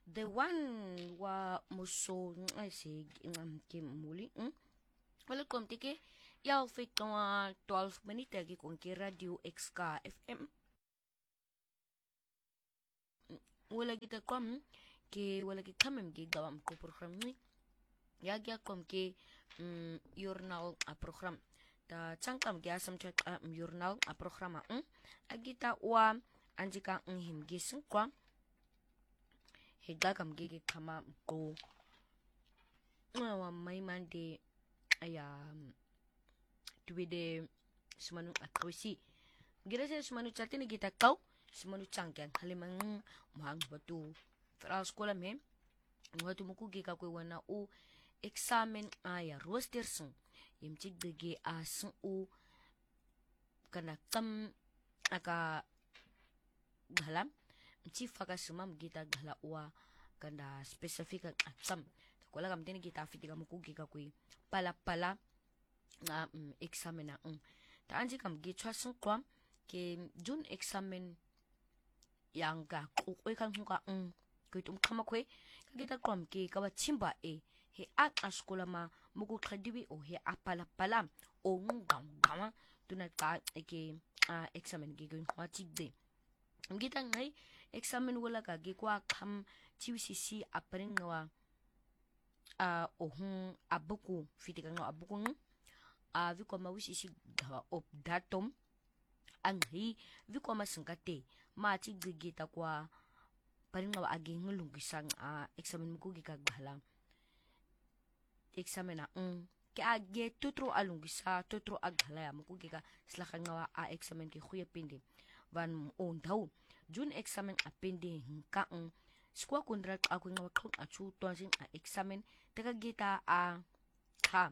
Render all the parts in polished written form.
the one wa muso I say ke muli wala kom tike ya fik 12 minutes gi kon ke radio XK FM wala kita kom ke wala ki kamem gi gawam ko program ni ya gya kom ke journal a program ta changkam gya sam chat journal a programa agita wa anjika him gisin kwa higa kam gege kama go wa mai mande aya tuwede sumanu akwisi gira se sumanu chatini gita kau sumanu changkan halimang mahang batu fra sekolah me watu muku gika kwe wana u examen aya rostersen yim chigge asun u kana kam aka galam mchi faka sumam gita gala uwa kanda spesifika atsam takola kam tini gita fitika muku gika kwe pala na examena ta anji kam gi chwasun kwa ke jun examen yang ga kwe kan hunka kuitum kama kwe kagita kwam ke kawa chimba he at askola ma muku khadibi o he apala o ngam tuna ka ke examen gi gun khwati de ngita ngai examen wala ka gi kwa kham chiwisi apring wa ohun abuku fitika no abuku vi kwa wisi gawa op datum anghi vi kwa singate ma chi gigita kwa paringa wa agi ngulungisang examen muku gi kaghala examena ke age tutro alungisa tutro aghala ya muku gi ka slaka ngawa examen ke khuya pinde van on daw jun examen apende nka skwa kundra aku ngawa khung achu tonsin examen teka gita kha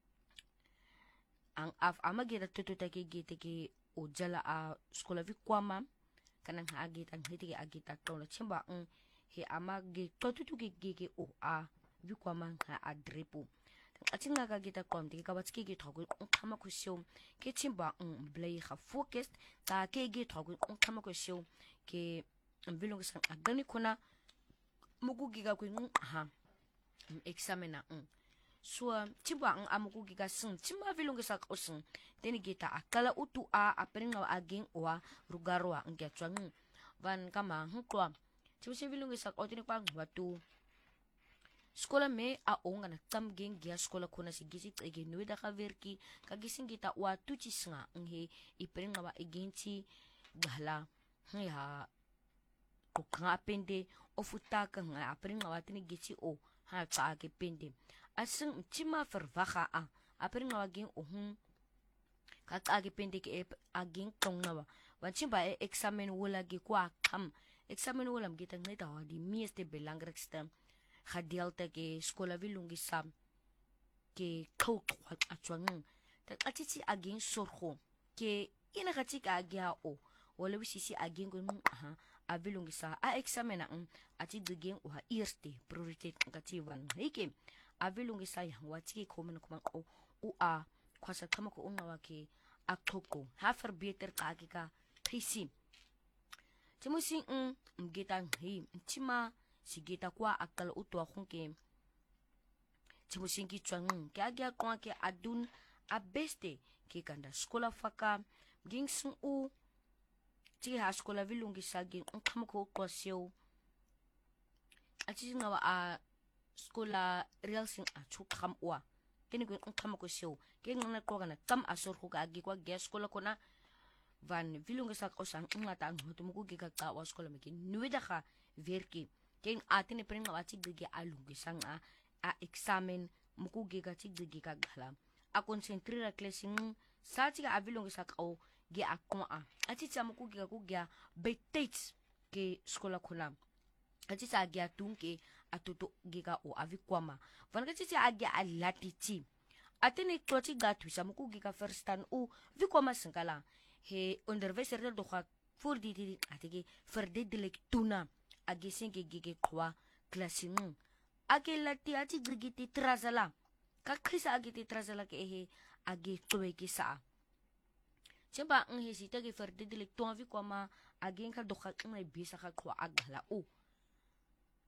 ang amagita tututa ke gite ke ojala skola vi kwama kanang agit ang hiti agita tola chimba he amagi totutu ke o vi kwama ha adrepo atinga ka gita konti ka batski ke thogu khama ko show ke chimba blay ha focus ta ke ge thogu khama ko show ke bilong sang agani kuna mugu giga ko examena so chimba amugu giga sing chimba bilong sa ko sing teni gita akala utu aperinga aging wa rugarwa ngya chwang van kama hukwa chimse bilong sa ko teni pang watu sekolah me onga na tam geng gia sekolah kuna si gisi ege nuida ka verki ka gising kita wa tuchi singa nghe iperinga wa egenci gala ya ko kanga pende ofuta ka nga aperinga wa tini gisi ha cha ke pende asing chima verwaga aperinga wa geng ka cha ke pende ke ageng tong na wa chimba examen wala ge kwa kam examen wala mgita ngita wa di meeste belangrijkste gedeelte ke skola vilungi sam ke khou atwang ta atiti aging sorgo ke ina katika agya wala wisisi aging ko avilungi sa examena ati digeng eerste prioriteit ngatiwan hike avilungi sa yang wati komen kuma kwasa kama ko unga wake akoko ha verbeter ka pisi timusi mgeta ntima sigita kwa akal utwa khunke chimusingi chwang ke agya kwa ke adun abeste ke kanda skola faka gingsun ti ha skola vilungi sagi khamko kwasyo ati ngawa skola real sing chu khamwa kini ko khamko syo ke ngana ko kana tam asor ko agi kwa ge skola kona van vilungi sak osang ngata ngutumuku ge ka wa skola meki nuida kha verki ken atine prenga wati gege alungi sang examen muku gega ti gege ka gala concentrera classing sati ga avilongi sakao ge akwa ati tsa muku gega ku gya betet ke skola khuna ati tsa gya tunke atoto gega avikwama vanka ti agya alatiti atene toti ga tuisa muku gega first stand vikwama singala he onderwijzer do ga voor die atige verdediglik tuna agising gigi kwa klasing lati ati gigi trazala kakrisa agiti trazala ke agi tsoe ki sa chimba he sita ge verdediglik to vi kwa ma agin ka dokha ngai bisa ka kwa agala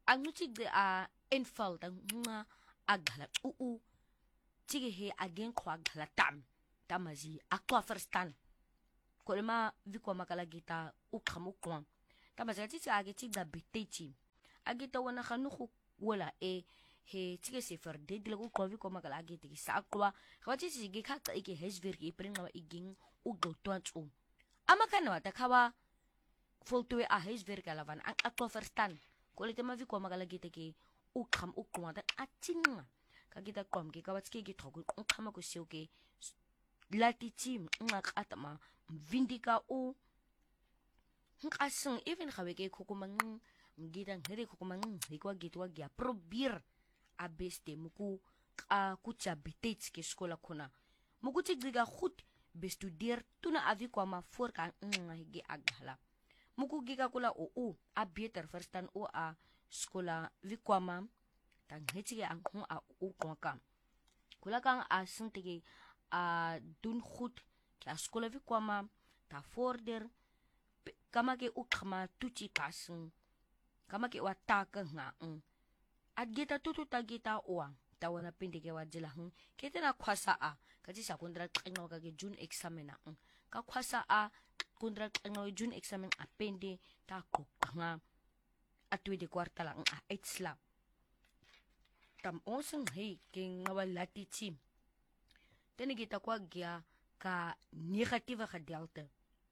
Anglutik de a infal dan nga agala tige he again kwa agala tamazi akwa verstaan kolema vikwa makala gita ukhamukwan tamazi titi ageti da beteti agita wana khanuku wala he tige se verde de lagu kwa vikwa makala ageti sa akwa khawati sige khata ike hesver ke pringa iging ugotwantu amakana wata khawa voltoi a hesver kala van akwa verstaan kolete ma vikwa makala gita ke ukwan da atinga kagita kom ke kawatske ke thoku khama ko sioke latiti ngakatama vindika o nkaseng even gawe ke khokomang ngida ngere khokomang ikwa gitwa gya probeer a beste muku a kutsa betets ke skola khona muku tsigiga goed bestudeer tuna avi kwa ma voor kan ngige aghala muku giga kula o a beter verstaan o a skola vikwama dan hetige ang a ukwaka kula kang a sintige a doen goed ke a skola vikwama ta vorder kama ke ukma tuchi kasing kama ke wataka nga at gita tutu tagita oa tawana pindige wajila ketena kwasa a kati sa kundra kino ka ke June examina ka kwasa a kundra kino June examen a pende ta kokanga atwe de kwarta lang a itsla tam onseng hei ke ngawalati team tene kita kwa gya ka negative gedeelte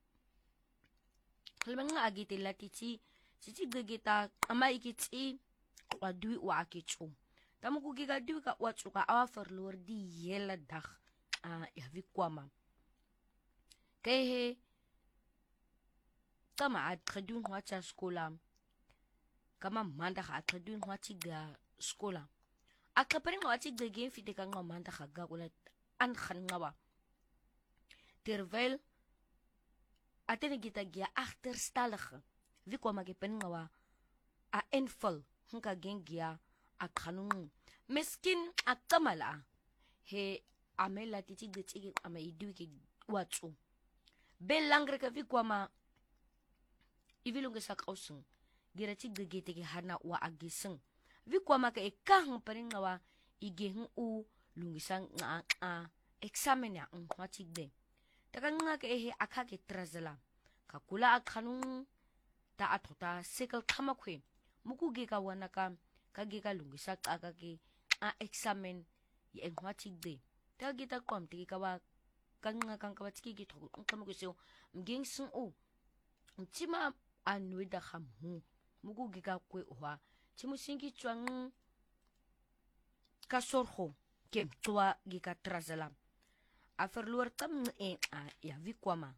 Kalmanga agite latiti siti gita ama ikiti wa dui wa akichu tamu kugiga dui ka watsuka awa verloor die hele dag ya vikwama kehe kama at gedun watsa skola kama maandag at gedun watsiga skola akapering watsi gege fite ka nga maandag ga ulat an gaan ngawa terwijl atene kita gya achterstallige vikwama ke pen ngawa a infal hunka gengia akhanung miskin akamala he amela titi gitigi ama idu ke watsu belangre ka vikwama ivilunge sakausun gira tigge ke hana wa agising vikwama ka ekang paringawa igehun u lungisang nga examina watigde taka nga ke he akha ke trazala kakula akhanung ta atota sekal khamakwe mukuge ka wanaka kage ka lungisa ka ke a examen ye engwatigde ta gita kwamti ka wa kanga kanga watiki ke thoku khamakwe so mging sun o mtima anwida khamhu mukuge ka kwe wa chimusingi chwang ka sorho ke twa ge ka trazala a verloor tam ya vikwama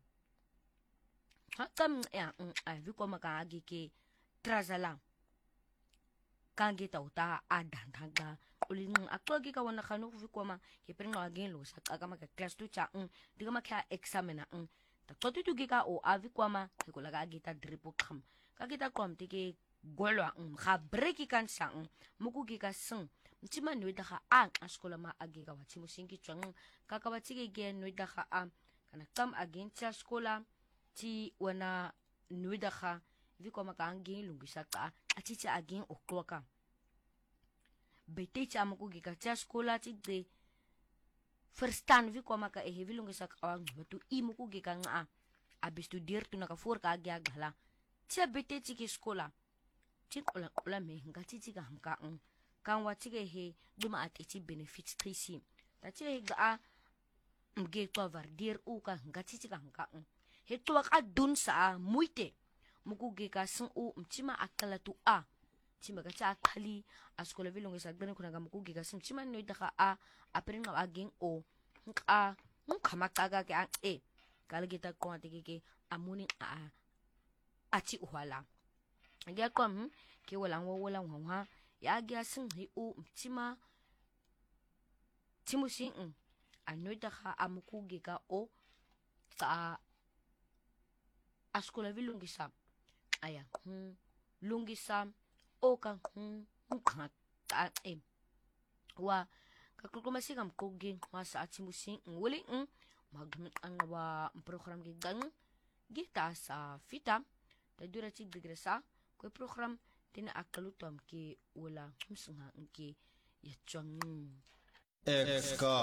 hakam ya vikwama ka agi ke trazala kange tauta adantanga ulin aktogi ka wana khanu vikwama ke pringa again lo sa kama ka class 2 cha diga makha examina ta totu tu ka o avikwama ke kula ka agi ta dripo kham ka kita kom tike golwa ga breki kan sang muku ke ka sing mtima nwida ga askola ma agi ka wachi musingi chwang ka wachi ke nwida ga kana kam again cha skola ti wana nwida ga vikwama ka angin lungisa ka ati again okloka bete cha muku ke ka cha skola ti de verstaan vikwama ka vilungisa ka watu muku ke ka nga abestudeer tu naka voor ka agi agala ti bete ti ke skola tik ola me ngati tiga hamka kan watige he duma ateti benefits trisi tati he ga mge to vardir u ka ngati tiga hamka he to ka dun sa muite muku ge ka sun u mtima akala tu tima ga cha khali askola vilonge sa gben kuna ga muku ge ka sun tima no da apren ga agin o nka nkamaka ga ke kalgita ko atike ke amuni ati uhwala Agya kom ke wala ngwa ya agya sing hi o mtima timusi anoida kha amuku ge ka o sa askola vilungisa aya lungisa o ka nkha ta wa ka kulkumasi kam koge wa sa timusi wali magdum wa program ge gang gita sa fita ta dura ci digresa ko program tena akalutam ke wala msunga nke ya chwang Exka